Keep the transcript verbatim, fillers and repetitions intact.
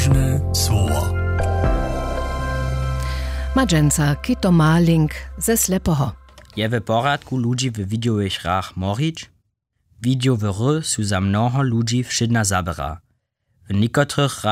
Ważne słowa. Madżęca Kito Maling ze Slepoho. Je w poradku ludzi w widiowych hrach morić? Widiowe ry su za mnoho ludzi wszedna zabera. W niekotrych